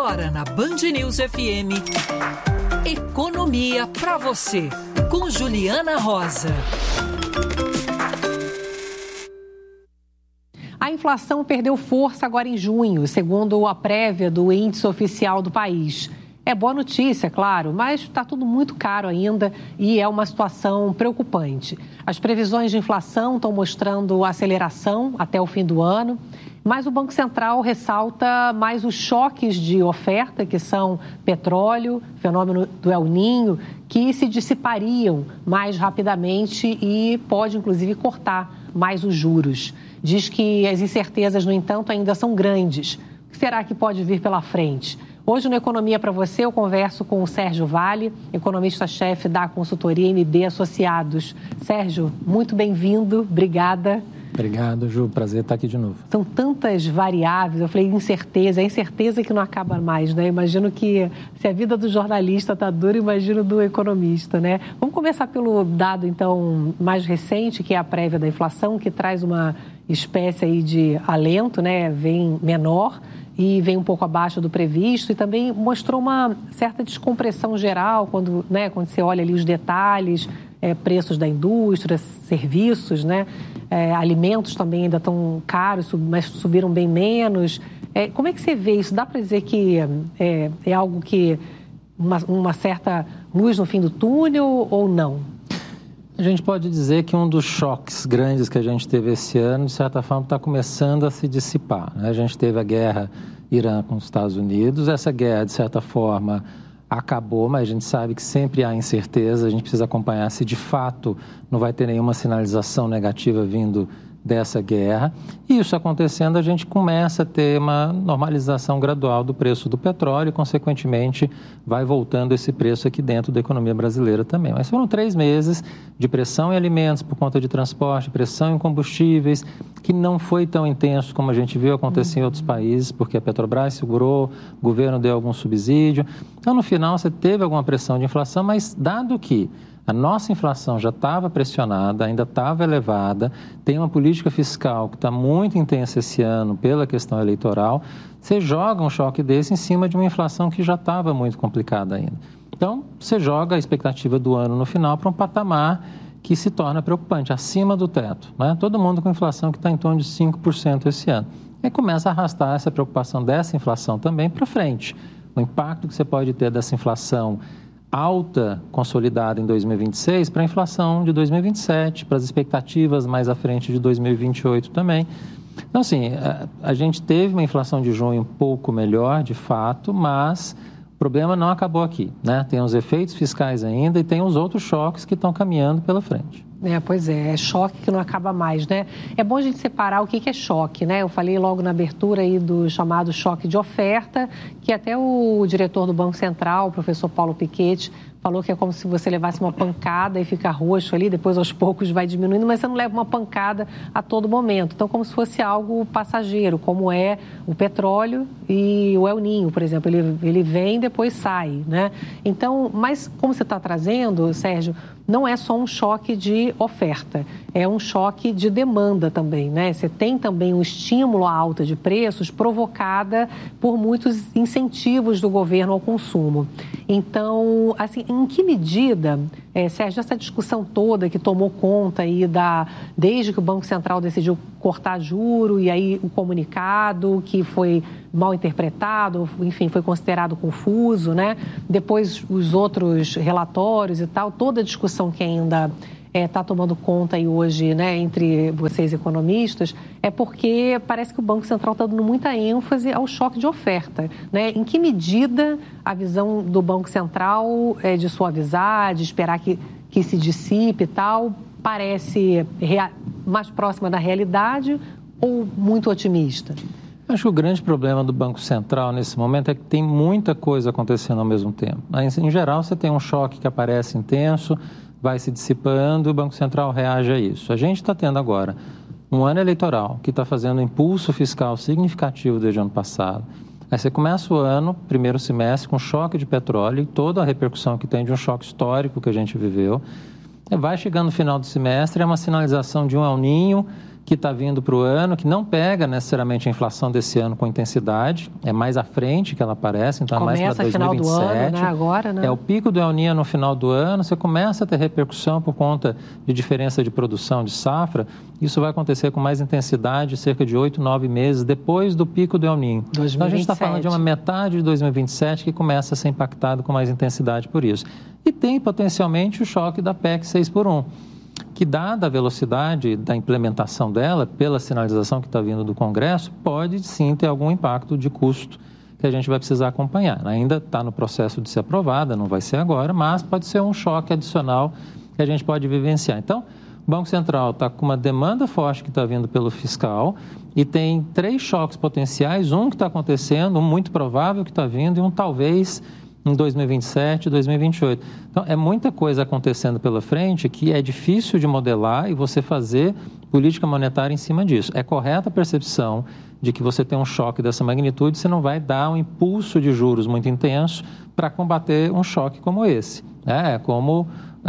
Agora na Band News FM, Economia pra você, com Juliana Rosa. A inflação perdeu força agora em junho, segundo a prévia do índice oficial do país. É boa notícia, claro, mas está tudo muito caro ainda e é uma situação preocupante. As previsões de inflação estão mostrando aceleração até o fim do ano, mas o Banco Central ressalta mais os choques de oferta, que são petróleo, fenômeno do El Niño, que se dissipariam mais rapidamente e pode, inclusive, cortar mais os juros. Diz que as incertezas, no entanto, ainda são grandes. O que será que pode vir pela frente? Hoje, no Economia para Você, eu converso com o Sérgio Vale, economista-chefe da consultoria MB Associados. Sérgio, muito bem-vindo, obrigada. Obrigado, Ju, prazer estar aqui de novo. São tantas variáveis, eu falei incerteza, é incerteza que não acaba mais, né? Imagino que se a vida do jornalista está dura, imagino do economista, né? Vamos começar pelo dado, então, mais recente, que é a prévia da inflação, que traz uma espécie aí de alento, né? Vem menor e vem um pouco abaixo do previsto e também mostrou uma certa descompressão geral quando você olha ali os detalhes, preços da indústria, serviços, né? Alimentos também ainda estão caros, mas subiram bem menos. Como é que você vê isso? Dá para dizer que é algo que uma certa luz no fim do túnel ou não? A gente pode dizer que um dos choques grandes que a gente teve esse ano, de certa forma, está começando a se dissipar, né? A gente teve a guerra Irã com os Estados Unidos, essa guerra, de certa forma, acabou, mas a gente sabe que sempre há incerteza, a gente precisa acompanhar se de fato não vai ter nenhuma sinalização negativa vindo dessa guerra. E isso acontecendo, a gente começa a ter uma normalização gradual do preço do petróleo e, consequentemente, vai voltando esse preço aqui dentro da economia brasileira também. Mas foram 3 meses de pressão em alimentos por conta de transporte, pressão em combustíveis, que não foi tão intenso como a gente viu acontecer em outros países, porque a Petrobras segurou, o governo deu algum subsídio. Então, no final, você teve alguma pressão de inflação, mas dado que a nossa inflação já estava pressionada, ainda estava elevada, tem uma política fiscal que está muito intensa esse ano pela questão eleitoral, você joga um choque desse em cima de uma inflação que já estava muito complicada ainda. Então, você joga a expectativa do ano no final para um patamar que se torna preocupante, acima do teto, né? Todo mundo com inflação que está em torno de 5% esse ano. E começa a arrastar essa preocupação dessa inflação também para frente. O impacto que você pode ter dessa inflação alta, consolidada em 2026, para a inflação de 2027, para as expectativas mais à frente de 2028 também. Então, assim, a gente teve uma inflação de junho um pouco melhor, de fato, mas o problema não acabou aqui, né? Tem os efeitos fiscais ainda e tem os outros choques que estão caminhando pela frente. Pois é choque que não acaba mais, né? É bom a gente separar o que é choque, né? Eu falei logo na abertura aí do chamado choque de oferta, que até o diretor do Banco Central, o professor Paulo Piketty, falou que é como se você levasse uma pancada e fica roxo ali, depois aos poucos vai diminuindo, mas você não leva uma pancada a todo momento. Então, como se fosse algo passageiro, como é o petróleo e o El Niño, por exemplo. Ele vem e depois sai, né? Então, mas como você está trazendo, Sérgio, não é só um choque de oferta, é um choque de demanda também, né? Você tem também um estímulo à alta de preços provocada por muitos incentivos do governo ao consumo. Então, assim, em que medida, Sérgio, essa discussão toda que tomou conta aí desde que o Banco Central decidiu cortar juro e aí o comunicado que foi mal interpretado, enfim, foi considerado confuso, né? Depois os outros relatórios e tal, toda a discussão que ainda está tomando conta aí hoje, né, entre vocês economistas, é porque parece que o Banco Central está dando muita ênfase ao choque de oferta, né? Em que medida a visão do Banco Central é de suavizar, de esperar que se dissipe e tal, parece mais próxima da realidade ou muito otimista? Acho que o grande problema do Banco Central nesse momento é que tem muita coisa acontecendo ao mesmo tempo. Em geral, você tem um choque que aparece intenso, vai se dissipando e o Banco Central reage a isso. A gente está tendo agora um ano eleitoral que está fazendo um impulso fiscal significativo desde o ano passado. Aí você começa o ano, primeiro semestre, com choque de petróleo e toda a repercussão que tem de um choque histórico que a gente viveu. Vai chegando no final do semestre, é uma sinalização de um El Niño que está vindo para o ano, que não pega necessariamente a inflação desse ano com intensidade, é mais à frente que ela aparece, então começa é mais para 2027. Final do ano, né? Agora, né? É o pico do El Niño no final do ano, você começa a ter repercussão por conta de diferença de produção de safra, isso vai acontecer com mais intensidade, cerca de 8, 9 meses depois do pico do El Niño. 2027. Então a gente está falando de uma metade de 2027 que começa a ser impactado com mais intensidade por isso. E tem potencialmente o choque da PEC 6x1. Que, dada a velocidade da implementação dela, pela sinalização que está vindo do Congresso, pode sim ter algum impacto de custo que a gente vai precisar acompanhar. Ainda está no processo de ser aprovada, não vai ser agora, mas pode ser um choque adicional que a gente pode vivenciar. Então, o Banco Central está com uma demanda forte que está vindo pelo fiscal e tem 3 choques potenciais, um que está acontecendo, um muito provável que está vindo e um talvez em 2027, 2028. Então, é muita coisa acontecendo pela frente que é difícil de modelar e você fazer política monetária em cima disso. É correta a percepção de que você tem um choque dessa magnitude, você não vai dar um impulso de juros muito intenso para combater um choque como esse. É como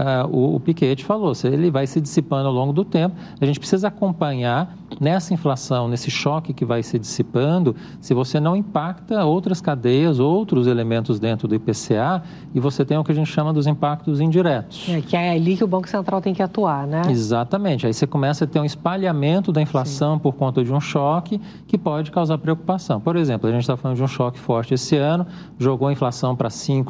o Piketty falou, ele vai se dissipando ao longo do tempo. A gente precisa acompanhar nessa inflação, nesse choque que vai se dissipando, se você não impacta outras cadeias, outros elementos dentro do IPCA e você tem o que a gente chama dos impactos indiretos. Que é ali que o Banco Central tem que atuar, né? Exatamente. Aí você começa a ter um espalhamento da inflação por conta de um choque que pode causar preocupação. Por exemplo, a gente está falando de um choque forte esse ano, jogou a inflação para 5,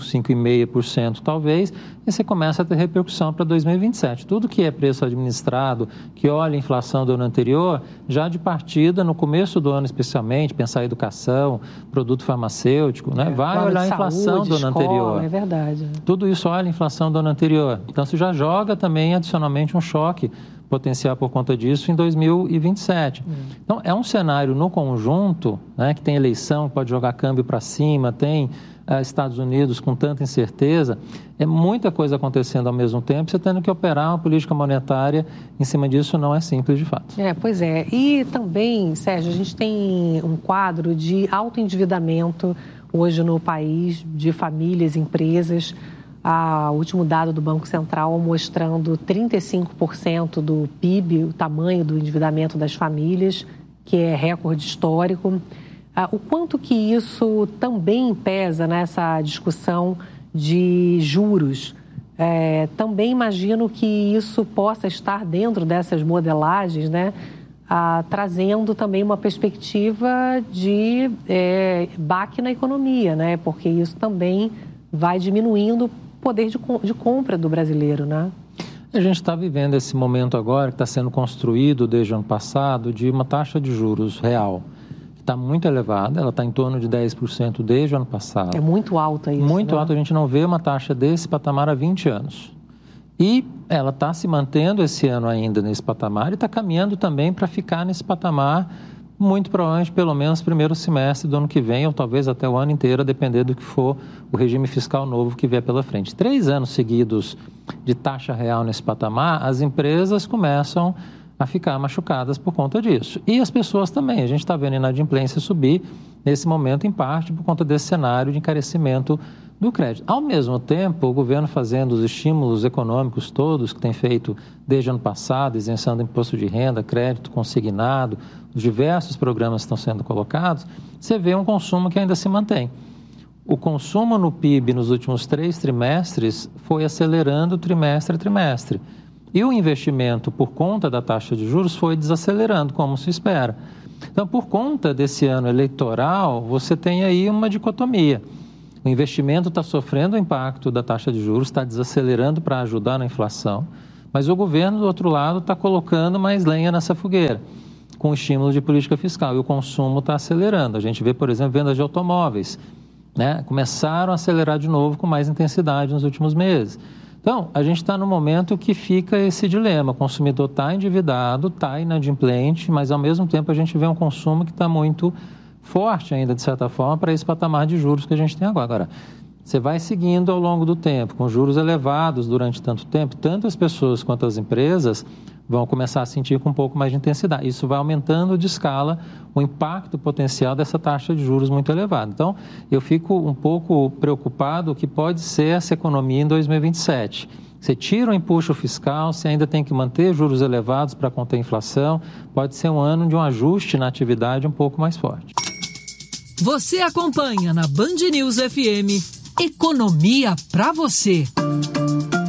5,5% talvez, e você começa a ter repercussão para 2027. Tudo que é preço administrado, que olha a inflação do ano anterior, já de partida, no começo do ano especialmente, pensar em educação, produto farmacêutico, né? Vai olhar a inflação do ano anterior. É verdade. Tudo isso olha a inflação do ano anterior. Então, você já joga também adicionalmente um choque potencial por conta disso em 2027. Então, é um cenário no conjunto, né, que tem eleição, pode jogar câmbio para cima, tem Estados Unidos com tanta incerteza, é muita coisa acontecendo ao mesmo tempo, você tendo que operar uma política monetária em cima disso não é simples de fato. Pois é. E também, Sérgio, a gente tem um quadro de alto endividamento hoje no país, de famílias, empresas. O último dado do Banco Central mostrando 35% do PIB, o tamanho do endividamento das famílias, que é recorde histórico. O quanto que isso também pesa nessa discussão de juros? Também imagino que isso possa estar dentro dessas modelagens, né? Trazendo também uma perspectiva de baque na economia, né? Porque isso também vai diminuindo o poder de compra do brasileiro, né? A gente está vivendo esse momento agora, que está sendo construído desde o ano passado, de uma taxa de juros real está muito elevada, ela está em torno de 10% desde o ano passado. É muito alta isso, muito alta, a gente não vê uma taxa desse patamar há 20 anos. E ela está se mantendo esse ano ainda nesse patamar e está caminhando também para ficar nesse patamar, muito provavelmente pelo menos primeiro semestre do ano que vem, ou talvez até o ano inteiro, a depender do que for o regime fiscal novo que vier pela frente. 3 anos seguidos de taxa real nesse patamar, as empresas começam a ficar machucadas por conta disso. E as pessoas também. A gente está vendo a inadimplência subir nesse momento, em parte, por conta desse cenário de encarecimento do crédito. Ao mesmo tempo, o governo fazendo os estímulos econômicos todos que tem feito desde o ano passado, isenção do imposto de renda, crédito consignado, os diversos programas que estão sendo colocados, você vê um consumo que ainda se mantém. O consumo no PIB nos últimos 3 trimestres foi acelerando trimestre a trimestre. E o investimento, por conta da taxa de juros, foi desacelerando, como se espera. Então, por conta desse ano eleitoral, você tem aí uma dicotomia. O investimento está sofrendo o impacto da taxa de juros, está desacelerando para ajudar na inflação, mas o governo, do outro lado, está colocando mais lenha nessa fogueira, com estímulo de política fiscal, e o consumo está acelerando. A gente vê, por exemplo, vendas de automóveis, né? Começaram a acelerar de novo com mais intensidade nos últimos meses. Então, a gente está no momento que fica esse dilema. O consumidor está endividado, está inadimplente, mas ao mesmo tempo a gente vê um consumo que está muito forte ainda, de certa forma, para esse patamar de juros que a gente tem agora. Agora, você vai seguindo ao longo do tempo, com juros elevados durante tanto tempo, tanto as pessoas quanto as empresas vão começar a sentir com um pouco mais de intensidade. Isso vai aumentando de escala o impacto potencial dessa taxa de juros muito elevada. Então, eu fico um pouco preocupado o que pode ser essa economia em 2027. Você tira o empuxo fiscal, você ainda tem que manter juros elevados para conter a inflação. Pode ser um ano de um ajuste na atividade um pouco mais forte. Você acompanha na Band News FM Economia para você.